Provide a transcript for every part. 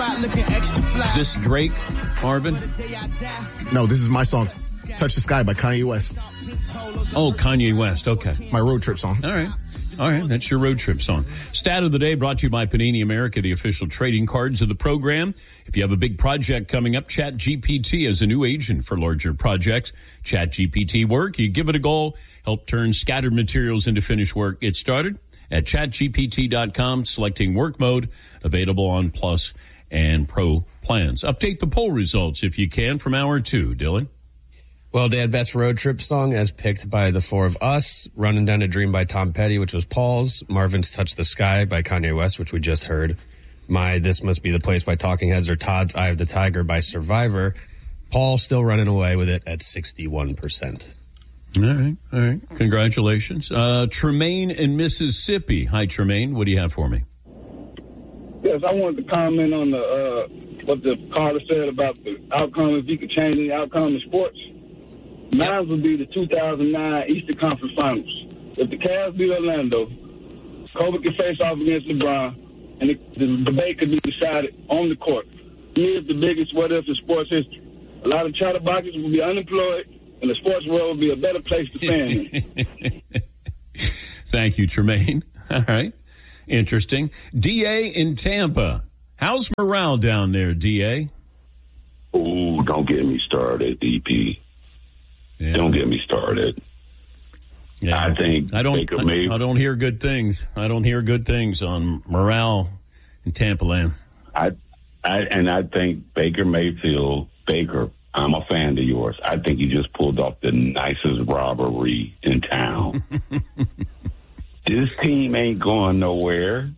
Is this Drake, Marvin? No, this is my song, Touch the Sky by Kanye West. Oh, Kanye West. Okay. My road trip song. All right. All right. That's your road trip song. Stat of the day brought to you by Panini America, the official trading cards of the program. If you have a big project coming up, ChatGPT is a new agent for larger projects. ChatGPT work. You give it a go, help turn scattered materials into finished work. Get started at chatgpt.com, selecting work mode, available on Plus and Pro plans. Update the poll results if you can from hour 2. Dylan? Well, Dad, best road trip song as picked by the four of us. Running Down a Dream by Tom Petty, which was Paul's. Marvin's Touch the Sky by Kanye West, which we just heard. My This Must Be the Place by Talking Heads, or Todd's Eye of the Tiger by Survivor. Paul still running away with it at 61%. All right. All right. Congratulations. Tremaine in Mississippi. Hi, Tremaine. What do you have for me? Yes, I wanted to comment on what the caller said about the outcome, if you could change the outcome in sports. Mine would be the 2009 Eastern Conference Finals. If the Cavs beat Orlando, Kobe could face off against LeBron, and the debate could be decided on the court. He is the biggest what-if in sports history. A lot of chatterboxes will be unemployed, and the sports world will be a better place to fan in. Thank you, Tremaine. All right. Interesting. D.A. in Tampa. How's morale down there, D.A.? Oh, don't get me started, DP. Yeah. Don't get me started. Yeah. I think I don't hear good things. I don't hear good things on morale in Tampa land. I think Baker Mayfield, I'm a fan of yours. I think you just pulled off the nicest robbery in town. This team ain't going nowhere.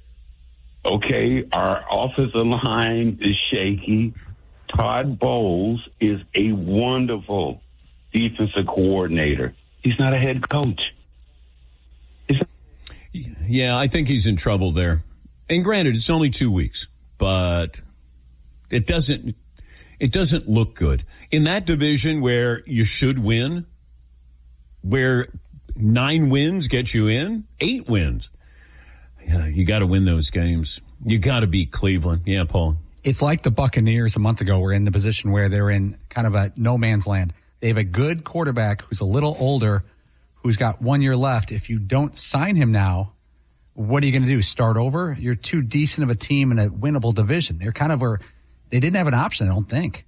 Okay, our offensive line is shaky. Todd Bowles is a wonderful defensive coordinator. He's not a head coach. Yeah, I think he's in trouble there. And granted, it's only 2 weeks, but it doesn't look good. In that division where you should win, where 9 wins get you in, 8 wins. Yeah, you got to win those games. You got to beat Cleveland. Yeah, Paul. It's like the Buccaneers a month ago were in the position where they're in kind of a no man's land. They have a good quarterback who's a little older, who's got 1 year left. If you don't sign him now, what are you going to do? Start over? You're too decent of a team in a winnable division. They're kind of where they didn't have an option, I don't think.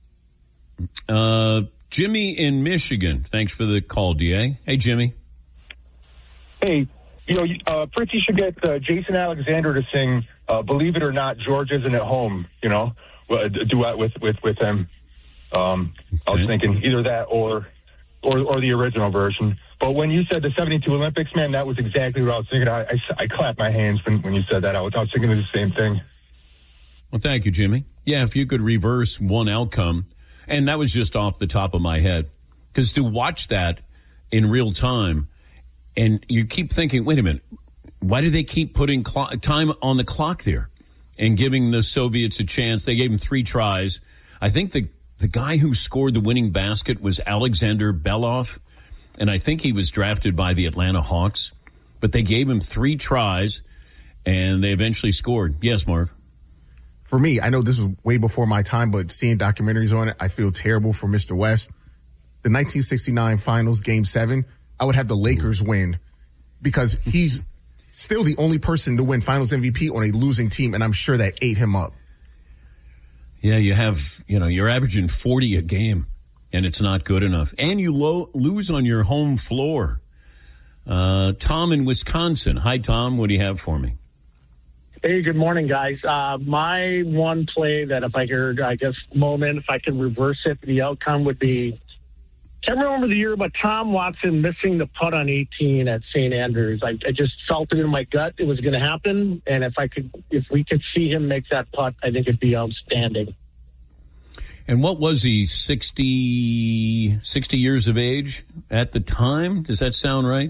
Jimmy in Michigan. Thanks for the call, DA. Hey, Jimmy. Hey, Fritzy should get Jason Alexander to sing Believe It or Not, George Isn't at Home, a duet with him. I was thinking either that or the original version. But when you said the 72 Olympics, man, that was exactly what I was thinking. I clapped my hands when you said that. I was thinking of the same thing. Well, thank you, Jimmy. Yeah, if you could reverse one outcome, and that was just off the top of my head, because to watch that in real time, and you keep thinking, wait a minute, why do they keep putting time on the clock there and giving the Soviets a chance? They gave them 3 tries. I think the guy who scored the winning basket was Alexander Belov, and I think he was drafted by the Atlanta Hawks. But they gave him 3 tries, and they eventually scored. Yes, Marv? For me, I know this was way before my time, but seeing documentaries on it, I feel terrible for Mr. West. The 1969 Finals, Game 7, I would have the Lakers win because he's still the only person to win Finals MVP on a losing team, and I'm sure that ate him up. Yeah, you're averaging 40 a game, and it's not good enough. And you lose on your home floor. Tom in Wisconsin. Hi, Tom. What do you have for me? Hey, good morning, guys. My one play that if I could reverse it, the outcome would be, can't remember the year, but Tom Watson missing the putt on 18 at St. Andrews. I just felt it in my gut it was going to happen, and if we could see him make that putt, I think it'd be outstanding. And what was he, 60 years of age at the time? Does that sound right?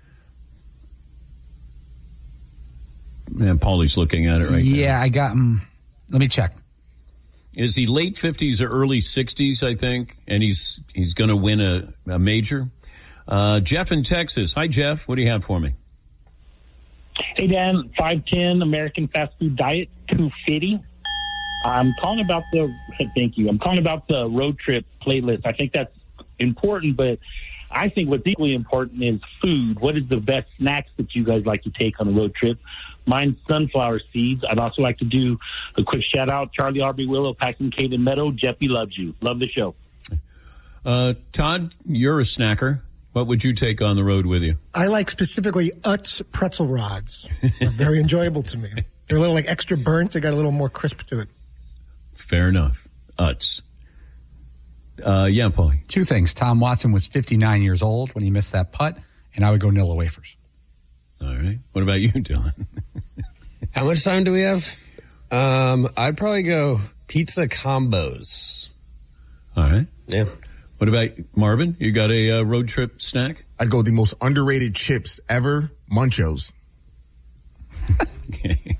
Man, Paulie's looking at it right now. Yeah, I got him. Let me check. Is he late 50s or early 60s, I think? And he's going to win a major. Jeff in Texas. Hi, Jeff. What do you have for me? Hey, Dan. 5'10", American fast food diet, 250. I'm calling about thank you. I'm calling about the road trip playlist. I think that's important, but I think what's equally important is food. What is the best snacks that you guys like to take on a road trip? Mine's sunflower seeds. I'd also like to do a quick shout out. Charlie Aubrey Willow, Paxton Caden Meadow. Jeffy loves you. Love the show. Todd, you're a snacker. What would you take on the road with you? I like specifically Utz pretzel rods. They're very enjoyable to me. They're a little like extra burnt. They got a little more crisp to it. Fair enough. Utz. Yeah, Paulie. Two things. Tom Watson was 59 years old when he missed that putt, and I would go Nilla wafers. All right. What about you, Dylan? How much time do we have? I'd probably go pizza combos. All right. Yeah. What about Marvin? You got a road trip snack? I'd go the most underrated chips ever, Munchos. Okay.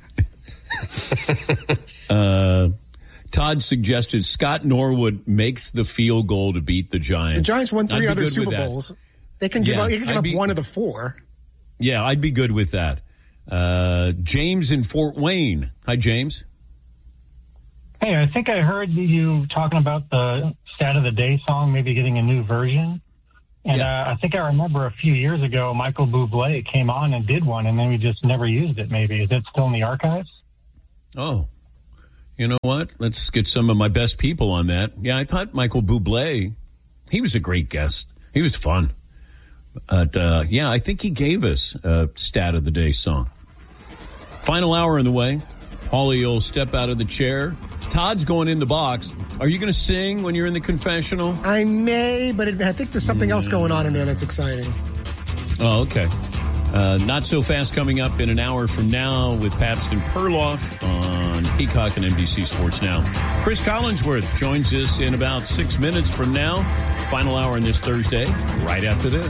Todd suggested Scott Norwood makes the field goal to beat the Giants. The Giants won 3 other Super Bowls. They can give up one of the 4. Yeah, I'd be good with that. James in Fort Wayne. Hi, James. Hey, I think I heard you talking about the Stat of the Day song, maybe getting a new version. And I think I remember a few years ago, Michael Bublé came on and did one, and then we just never used it, maybe. Is it still in the archives? Oh. You know what? Let's get some of my best people on that. Yeah, I thought Michael Bublé, he was a great guest. He was fun. But, yeah, I think he gave us a Stat of the Day song. Final hour in the way. Paulie will step out of the chair. Todd's going in the box. Are you going to sing when you're in the confessional? I may, but I think there's something else going on in there that's exciting. Oh, okay. Not So Fast coming up in an hour from now with Pabst and Perloff on Peacock and NBC Sports Now. Chris Collinsworth joins us in about 6 minutes from now. Final hour on this Thursday, right after this.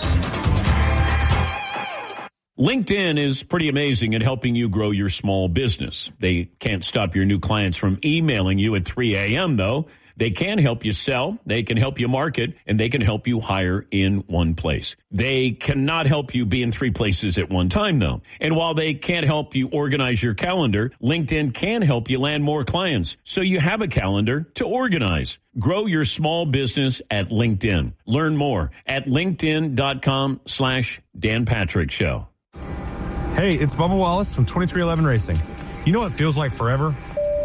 LinkedIn is pretty amazing at helping you grow your small business. They can't stop your new clients from emailing you at 3 a.m., though. They can help you sell, they can help you market, and they can help you hire in one place. They cannot help you be in 3 places at one time, though. And while they can't help you organize your calendar, LinkedIn can help you land more clients so you have a calendar to organize. Grow your small business at LinkedIn. Learn more at linkedin.com/Dan Patrick Show. Hey, it's Bubba Wallace from 2311 Racing. You know what feels like forever?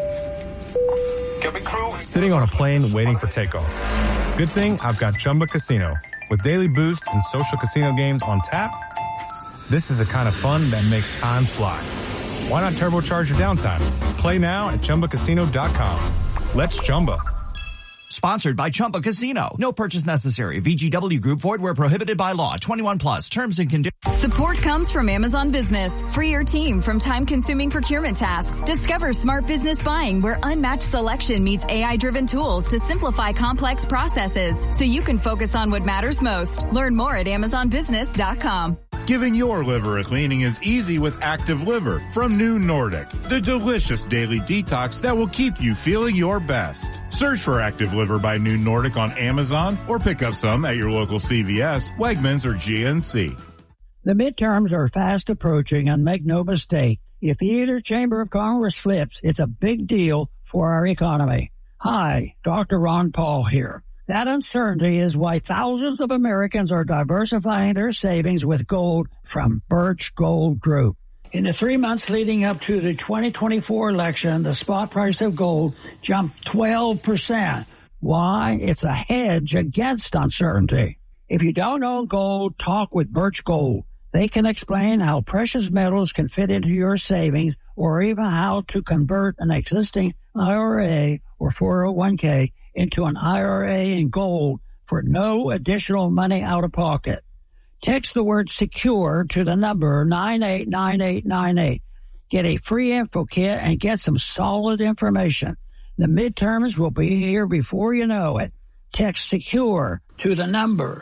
Sitting on a plane waiting for takeoff. Good thing I've got Chumba Casino. With daily boost and social casino games on tap, this is the kind of fun that makes time fly. Why not turbocharge your downtime? Play now at ChumbaCasino.com. Let's Chumba. Sponsored by Chumba Casino. No purchase necessary. VGW Group. Void where prohibited by law. 21 plus. Terms and conditions. Support comes from Amazon Business. Free your team from time-consuming procurement tasks. Discover smart business buying where unmatched selection meets AI-driven tools to simplify complex processes so you can focus on what matters most. Learn more at AmazonBusiness.com. Giving your liver a cleaning is easy with Active Liver from New Nordic, the delicious daily detox that will keep you feeling your best. Search for Active Liver by New Nordic on Amazon or pick up some at your local CVS, Wegmans, or GNC. The midterms are fast approaching, and make no mistake, if either chamber of Congress flips, it's a big deal for our economy. Hi, Dr. Ron Paul here. That uncertainty is why thousands of Americans are diversifying their savings with gold from Birch Gold Group. In the 3 months leading up to the 2024 election, the spot price of gold jumped 12%. Why? It's a hedge against uncertainty. If you don't own gold, talk with Birch Gold. They can explain how precious metals can fit into your savings or even how to convert an existing IRA or 401k into an IRA in gold for no additional money out of pocket. Text the word SECURE to the number 989898. Get a free info kit and get some solid information. The midterms will be here before you know it. Text SECURE to the number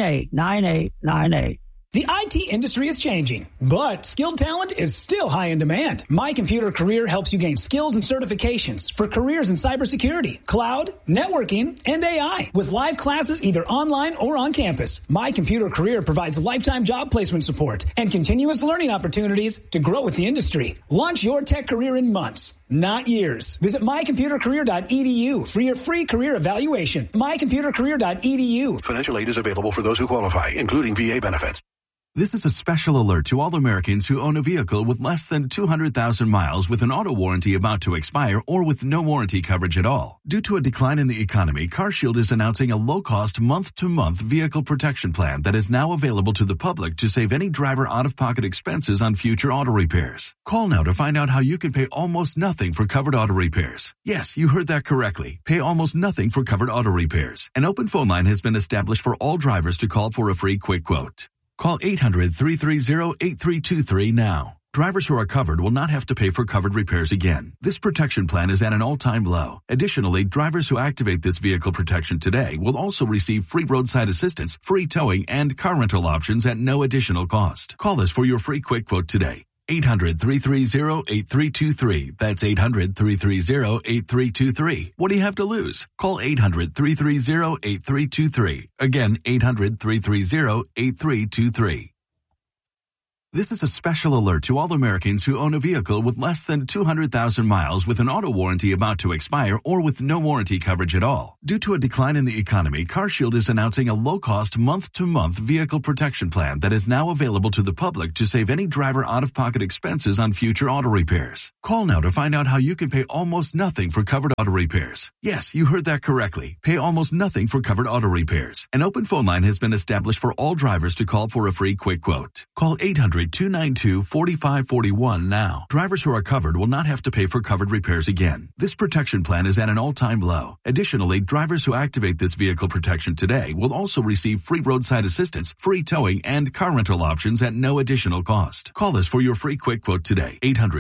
989898. The IT industry is changing, but skilled talent is still high in demand. My Computer Career helps you gain skills and certifications for careers in cybersecurity, cloud, networking, and AI. With live classes either online or on campus, My Computer Career provides lifetime job placement support and continuous learning opportunities to grow with the industry. Launch your tech career in months. not years. Visit mycomputercareer.edu for your free career evaluation. mycomputercareer.edu. Financial aid is available for those who qualify, including VA benefits. This is a special alert to all Americans who own a vehicle with less than 200,000 miles with an auto warranty about to expire or with no warranty coverage at all. Due to a decline in the economy, CarShield is announcing a low-cost month-to-month vehicle protection plan that is now available to the public to save any driver out-of-pocket expenses on future auto repairs. Call now to find out how you can pay almost nothing for covered auto repairs. Yes, you heard that correctly. Pay almost nothing for covered auto repairs. An open phone line has been established for all drivers to call for a free quick quote. Call 800-330-8323 now. Drivers who are covered will not have to pay for covered repairs again. This protection plan is at an all-time low. Additionally, drivers who activate this vehicle protection today will also receive free roadside assistance, free towing, and car rental options at no additional cost. Call us for your free quick quote today. 800-330-8323. That's 800-330-8323. What do you have to lose? Call 800-330-8323. Again, 800-330-8323. This is a special alert to all Americans who own a vehicle with less than 200,000 miles with an auto warranty about to expire or with no warranty coverage at all. Due to a decline in the economy, CarShield is announcing a low-cost month-to-month vehicle protection plan that is now available to the public to save any driver out-of-pocket expenses on future auto repairs. Call now to find out how you can pay almost nothing for covered auto repairs. Yes, you heard that correctly. Pay almost nothing for covered auto repairs. An open phone line has been established for all drivers to call for a free quick quote. Call 800-292-4541 now. Drivers who are covered will not have to pay for covered repairs again. This protection plan is at an all-time low. Additionally, drivers who activate this vehicle protection today will also receive free roadside assistance, free towing, and car rental options at no additional cost. Call us for your free quick quote today.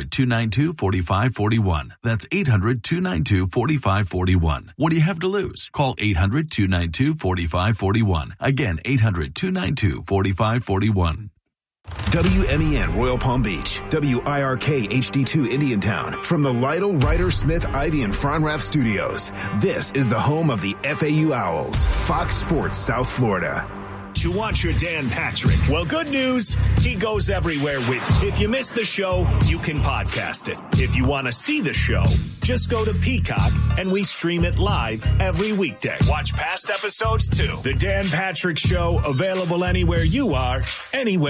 800-292-4541. That's 800-292-4541. What do you have to lose? Call 800-292-4541. Again, 800-292-4541. WMEN Royal Palm Beach, WIRK HD2 Indiantown. From the Lytle, Ryder, Smith, Ivy, and Fronrath studios, this is the home of the FAU Owls, Fox Sports South Florida. To watch your Dan Patrick. Well, good news, he goes everywhere with you. If you missed the show, you can podcast it. If you want to see the show, just go to Peacock and we stream it live every weekday. Watch past episodes too. The Dan Patrick Show, available anywhere you are, anywhere.